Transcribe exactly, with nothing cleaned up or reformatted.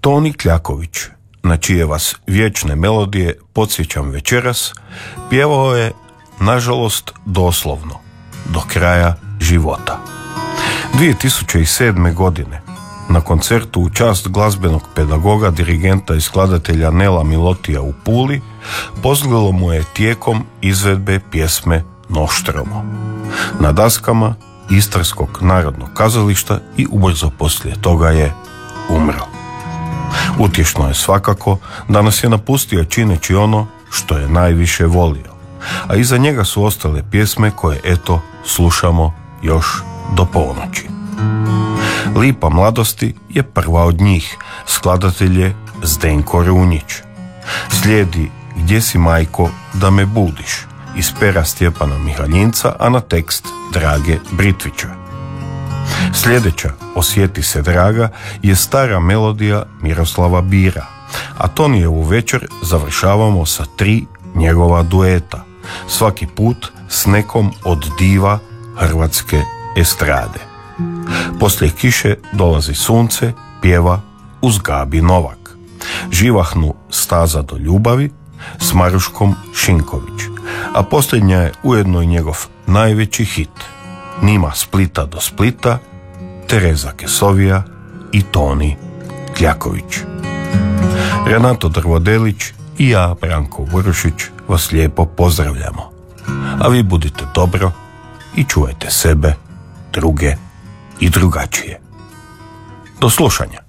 Toni Kljaković, na čije vas vječne melodije podsjećam večeras, pjevao je, nažalost, doslovno, do kraja života. dvije tisuće sedme. godine, na koncertu u čast glazbenog pedagoga, dirigenta i skladatelja Nela Milotija u Puli, pozlilo mu je tijekom izvedbe pjesme Noštromo na daskama Istarskog narodnog kazališta i ubrzo poslije toga je umro. Utješno je svakako da nas je napustio čineći ono što je najviše volio, a iza njega su ostale pjesme koje, eto, slušamo još do ponoći. Lipa mladosti je prva od njih, skladatelj je Zdenko Runjić. Slijedi Gdje si majko da me budiš iz pera Stjepana Mihaljinca, a na tekst Drage Britvića. Sljedeća, Osjeti se draga, je stara melodija Miroslava Bira, a Tonijevu večer završavamo sa tri njegova dueta, svaki put s nekom od diva hrvatske estrade. Poslije kiše dolazi sunce, pjeva uz Gabi Novak. Živahnu Staza do ljubavi s Maruškom Šinković, a posljednja je ujedno i njegov najveći hit, Nima Splita do Splita, Tereza Kesovija i Toni Kljaković. Renato Drvodelić i ja, Branko Vurušić, vas lijepo pozdravljamo. A vi budite dobro i čuvajte sebe, druge i drugačije. Do slušanja.